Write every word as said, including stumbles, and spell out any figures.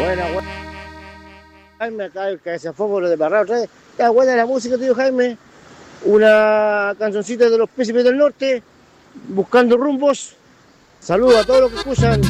Buena, buena. Jaime, acá el cabezafuego de Barra otra vez. Está buena la música, tío Jaime. Una cancioncita de los Príncipes del Norte, buscando rumbos. Saludos a todos los que escuchan